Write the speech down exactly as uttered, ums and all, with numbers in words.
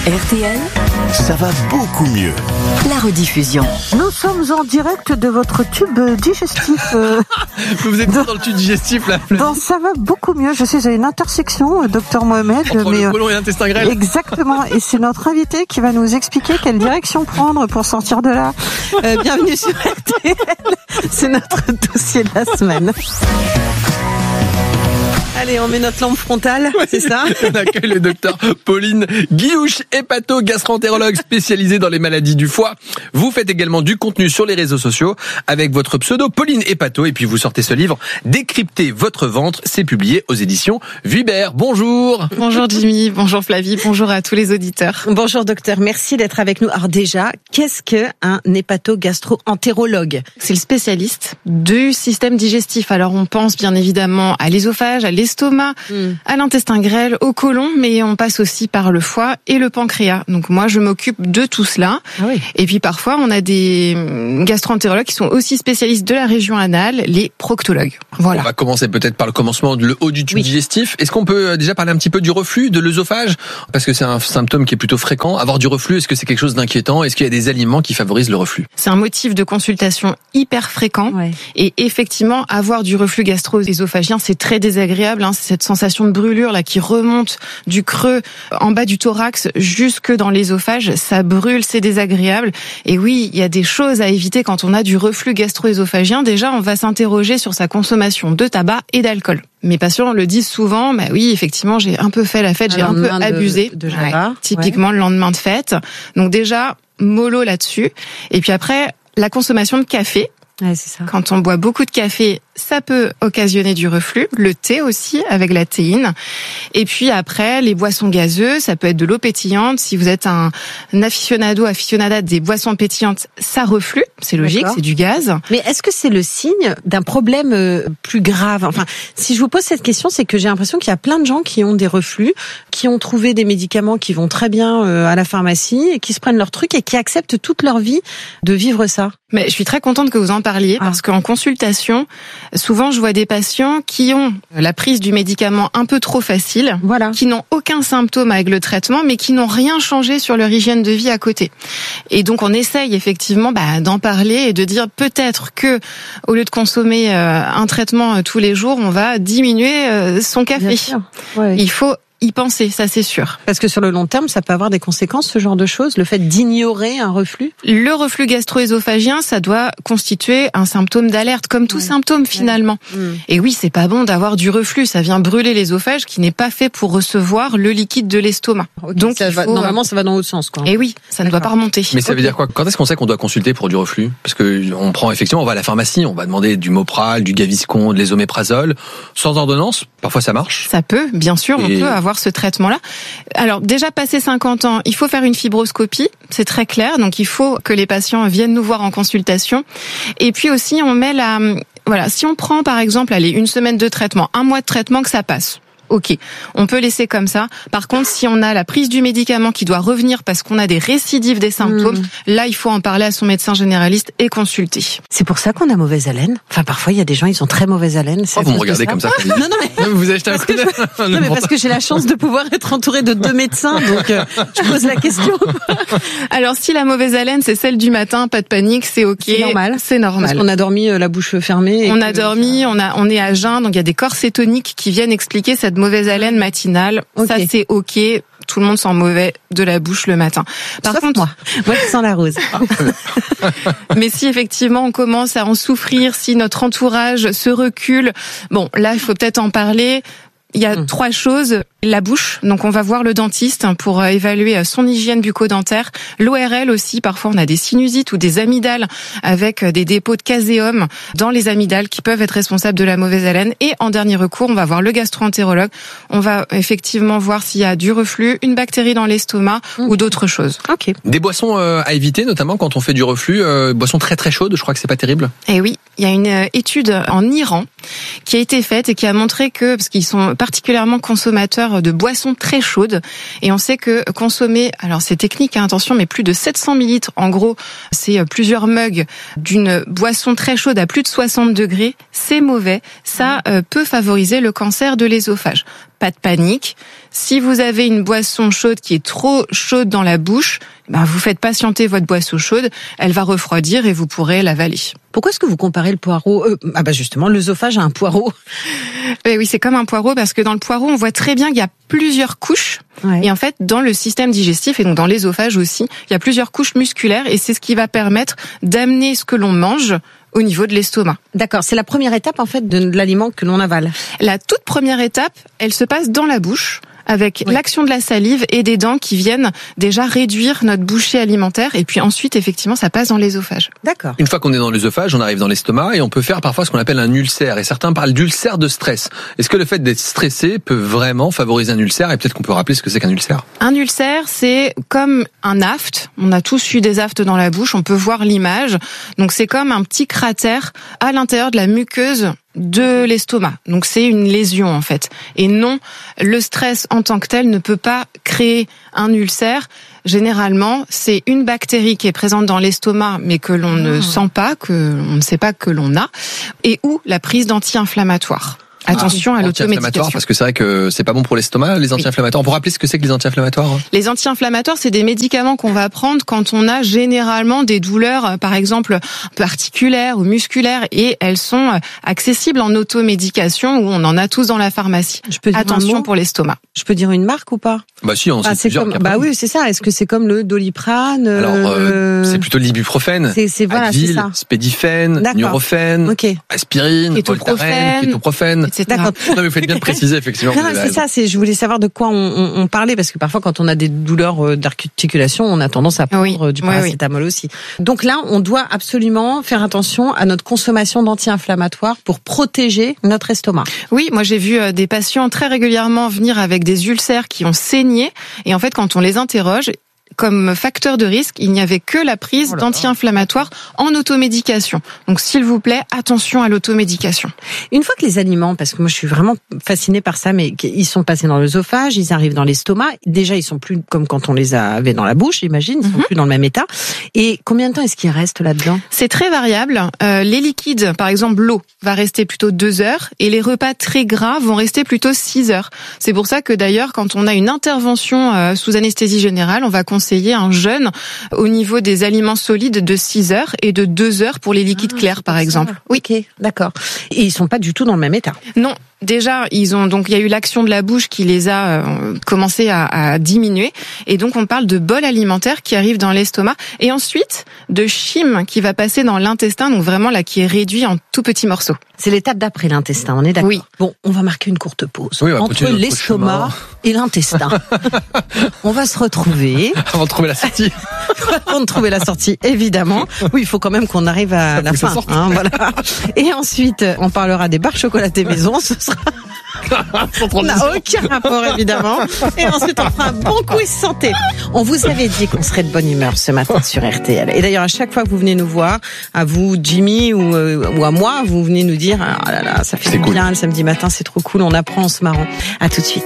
R T L, ça va beaucoup mieux. La rediffusion. Nous sommes en direct de votre tube digestif. Euh, Vous êtes dans le tube digestif là. dans Ça va beaucoup mieux. Je suis à une intersection, docteur Mohamed. Entre mais, le côlon et l'intestin grêle. Exactement. Et c'est notre invité qui va nous expliquer quelle direction prendre pour sortir de là. Euh, bienvenue sur R T L. C'est notre dossier de la semaine. Allez, on met notre lampe frontale, oui, c'est ça? On accueille le docteur Pauline Guiouche, hépato-gastroentérologue spécialisée dans les maladies du foie. Vous faites également du contenu sur les réseaux sociaux avec votre pseudo Pauline Hépato et puis vous sortez ce livre Décrypter votre ventre. C'est publié aux éditions Vuibert. Bonjour. Bonjour Jimmy, bonjour Flavie, bonjour à tous les auditeurs. Bonjour docteur, merci d'être avec nous. Alors déjà, qu'est-ce qu'un hépato-gastro-entérologue? C'est le spécialiste du système digestif. Alors on pense bien évidemment à l'ésophage, à l'estomac, mmh. à l'intestin grêle, au côlon, mais on passe aussi par le foie et le pancréas. Donc moi, je m'occupe de tout cela. Ah oui. Et puis parfois, on a des gastro-entérologues qui sont aussi spécialistes de la région anale, les proctologues. Voilà. On va commencer peut-être par le commencement, le haut du tube oui. digestif. Est-ce qu'on peut déjà parler un petit peu du reflux, de l'œsophage? Parce que c'est un symptôme qui est plutôt fréquent. Avoir du reflux, est-ce que c'est quelque chose d'inquiétant? Est-ce qu'il y a des aliments qui favorisent le reflux? C'est un motif de consultation hyper fréquent. Ouais. Et effectivement, avoir du reflux gastro-œsophagien, c'est très désagréable. C'est cette sensation de brûlure là qui remonte du creux en bas du thorax jusque dans l'ésophage. Ça brûle, c'est désagréable. Et oui, il y a des choses à éviter quand on a du reflux gastro-œsophagien. Déjà, on va s'interroger sur sa consommation de tabac et d'alcool. Mes patients le disent souvent, bah oui, effectivement, j'ai un peu fait la fête, j'ai un peu abusé. De, de ouais, typiquement ouais. le lendemain de fête. Donc déjà, mollo là-dessus. Et puis après, la consommation de café. Ouais, c'est ça. Quand on boit beaucoup de café, ça peut occasionner du reflux. Le thé aussi, avec la théine. Et puis après, les boissons gazeuses, ça peut être de l'eau pétillante. Si vous êtes un, un aficionado, aficionada des boissons pétillantes, ça reflue. C'est logique, D'accord. c'est du gaz. Mais est-ce que c'est le signe d'un problème euh, plus grave? Enfin, si je vous pose cette question, c'est que j'ai l'impression qu'il y a plein de gens qui ont des reflux, qui ont trouvé des médicaments qui vont très bien euh, à la pharmacie, et qui se prennent leur truc et qui acceptent toute leur vie de vivre ça. Mais je suis très contente que vous en parliez ah. parce qu'en consultation, souvent je vois des patients qui ont la prise du médicament un peu trop facile, voilà. qui n'ont aucun symptôme avec le traitement, mais qui n'ont rien changé sur leur hygiène de vie à côté. Et donc on essaye effectivement bah, d'en parler et de dire peut-être que au lieu de consommer euh, un traitement euh, tous les jours, on va diminuer euh, son café. Ouais. Il faut y penser, ça c'est sûr. Parce que sur le long terme, ça peut avoir des conséquences, ce genre de choses, le fait d'ignorer un reflux? Le reflux gastro-œsophagien, ça doit constituer un symptôme d'alerte, comme tout mmh. symptôme finalement. Mmh. Et oui, c'est pas bon d'avoir du reflux, ça vient brûler l'ésophage qui n'est pas fait pour recevoir le liquide de l'estomac. Okay, Donc ça va, faut... normalement, ça va dans l'autre sens, quoi. Et oui, ça D'accord. ne doit pas remonter. Mais ça okay. veut dire quoi? Quand est-ce qu'on sait qu'on doit consulter pour du reflux? Parce que on prend effectivement, on va à la pharmacie, on va demander du Mopral, du Gaviscon, de l'Ésoméprazole, sans ordonnance. Parfois, ça marche. Ça peut, bien sûr, Et... on peut avoir ce traitement-là. Alors déjà passé cinquante ans, il faut faire une fibroscopie, c'est très clair, donc il faut que les patients viennent nous voir en consultation. Et puis aussi on met la voilà, si on prend par exemple allez, une semaine de traitement, un mois de traitement que ça passe. Ok, on peut laisser comme ça. Par contre, si on a la prise du médicament qui doit revenir parce qu'on a des récidives des symptômes, mmh. là, il faut en parler à son médecin généraliste et consulter. C'est pour ça qu'on a mauvaise haleine. Enfin, parfois, il y a des gens, ils ont très mauvaise haleine. Oh, vous me regardez comme ça. non, non, mais... vous avez acheté un coup je... Non, mais parce que j'ai la chance de pouvoir être entourée de deux médecins, donc euh, je pose la question. Alors, si la mauvaise haleine, c'est celle du matin, pas de panique, c'est ok. C'est normal. C'est normal. Parce qu'on a dormi euh, la bouche fermée. On et a que... dormi, on a, on est à jeun, donc il y a des corps cétoniques qui viennent expliquer cette mauvaise haleine matinale. Okay. Ça, c'est ok. Tout le monde sent mauvais de la bouche le matin. Par Sauf contre, moi, moi qui sens la rose. Mais si effectivement on commence à en souffrir, si notre entourage se recule, bon, là, il faut peut-être en parler. Il y a mmh. trois choses. La bouche, donc on va voir le dentiste pour évaluer son hygiène bucco-dentaire. L'O R L aussi, parfois on a des sinusites ou des amygdales avec des dépôts de caséum dans les amygdales qui peuvent être responsables de la mauvaise haleine. Et en dernier recours, on va voir le gastro-entérologue. On va effectivement voir s'il y a du reflux, une bactérie dans l'estomac mmh. ou d'autres choses. Ok. Des boissons à éviter, notamment quand on fait du reflux, euh, boissons très très chaudes, je crois que c'est pas terrible. Eh oui, il y a une étude en Iran qui a été faite et qui a montré que, parce qu'ils sont particulièrement consommateurs de boissons très chaudes, et on sait que consommer, alors c'est technique, hein, attention, mais plus de sept cents millilitres, en gros, c'est plusieurs mugs d'une boisson très chaude à plus de soixante degrés, c'est mauvais, ça euh, peut favoriser le cancer de l'ésophage. Pas de panique, Si vous avez une boisson chaude qui est trop chaude dans la bouche, ben vous faites patienter votre boisson chaude, elle va refroidir et vous pourrez l'avaler. Pourquoi est-ce que vous comparez le poireau euh, Ah bah justement, l'œsophage à un poireau. Et oui, c'est comme un poireau parce que dans le poireau, on voit très bien qu'il y a plusieurs couches. Ouais. Et en fait, dans le système digestif et donc dans l'œsophage aussi, il y a plusieurs couches musculaires et c'est ce qui va permettre d'amener ce que l'on mange au niveau de l'estomac. D'accord, c'est la première étape en fait de l'aliment que l'on avale. La toute première étape, elle se passe dans la bouche, avec oui. l'action de la salive et des dents qui viennent déjà réduire notre bouchée alimentaire. Et puis ensuite, effectivement, ça passe dans l'œsophage. D'accord. Une fois qu'on est dans l'œsophage, on arrive dans l'estomac et on peut faire parfois ce qu'on appelle un ulcère. Et certains parlent d'ulcère de stress. Est-ce que le fait d'être stressé peut vraiment favoriser un ulcère? Et peut-être qu'on peut rappeler ce que c'est qu'un ulcère. Un ulcère, c'est comme un aphte. On a tous eu des aftes dans la bouche. On peut voir l'image. Donc c'est comme un petit cratère à l'intérieur de la muqueuse de l'estomac. Donc c'est une lésion en fait. Et non, le stress en tant que tel ne peut pas créer un ulcère. Généralement, c'est une bactérie qui est présente dans l'estomac mais que l'on mmh. ne sent pas, que on ne sait pas que l'on a, et ou la prise d'anti-inflammatoires. Attention ah, à l'automédication. Parce que c'est vrai que c'est pas bon pour l'estomac, les anti-inflammatoires. On peut rappeler ce que c'est que les anti-inflammatoires? Les anti-inflammatoires, c'est des médicaments qu'on va prendre quand on a généralement des douleurs, par exemple, un peu articulaires ou musculaires, et elles sont accessibles en automédication où on en a tous dans la pharmacie. Je peux dire Attention pour l'estomac. Je peux dire une marque ou pas? Bah si, on sait ah, plusieurs. Comme, bah oui, c'est ça. Est-ce que c'est comme le Doliprane? Alors, euh, c'est plutôt l'ibuprofène. C'est, c'est voilà, Advil, c'est ça. Spédifène, Nurofen, okay. aspirine, Voltaren, kétoprophène. D'accord. Non, mais vous faites bien de préciser, effectivement. Non, c'est ça. C'est, je voulais savoir de quoi on, on, on parlait parce que parfois, quand on a des douleurs d'articulation, on a tendance à prendre oui. du paracétamol oui, oui. aussi. Donc là, on doit absolument faire attention à notre consommation d'anti-inflammatoires pour protéger notre estomac. Oui, moi j'ai vu des patients très régulièrement venir avec des ulcères qui ont saigné. Et en fait, quand on les interroge, comme facteur de risque, il n'y avait que la prise oh d'anti-inflammatoires en automédication. Donc, s'il vous plaît, attention à l'automédication. Une fois que les aliments, parce que moi je suis vraiment fascinée par ça, mais ils sont passés dans l'œsophage, ils arrivent dans l'estomac, déjà ils sont plus comme quand on les avait dans la bouche, j'imagine, ils sont mm-hmm. plus dans le même état. Et combien de temps est-ce qu'il reste là-dedans? C'est très variable. Euh, les liquides, par exemple l'eau, va rester plutôt deux heures et les repas très gras vont rester plutôt six heures. C'est pour ça que d'ailleurs, quand on a une intervention euh, sous anesthésie générale, on va conseiller un jeûne au niveau des aliments solides de six heures et de deux heures pour les liquides ah, clairs, par exemple. Oui, ok, d'accord. Et ils sont pas du tout dans le même état. Non. Déjà, ils ont donc il y a eu l'action de la bouche qui les a euh, commencé à, à diminuer, et donc on parle de bol alimentaire qui arrive dans l'estomac, et ensuite de chyme qui va passer dans l'intestin, donc vraiment là qui est réduit en tout petits morceaux. C'est l'étape d'après l'intestin, on est d'accord? Oui. Bon, on va marquer une courte pause oui, entre l'estomac et l'intestin. On va se retrouver avant de trouver la sortie. Avant de trouver la sortie, évidemment. Oui, il faut quand même qu'on arrive à ça la fin. Hein, voilà. Et ensuite, on parlera des barres chocolatées maison. Ce sera on n'a aucun rapport évidemment. Et ensuite on fera un bon quiz santé. On vous avait dit qu'on serait de bonne humeur ce matin sur R T L. Et d'ailleurs à chaque fois que vous venez nous voir, à vous Jimmy ou, euh, ou à moi, vous venez nous dire ah là là ça fait du bien le samedi matin, c'est trop cool, on apprend en se marrant. À tout de suite.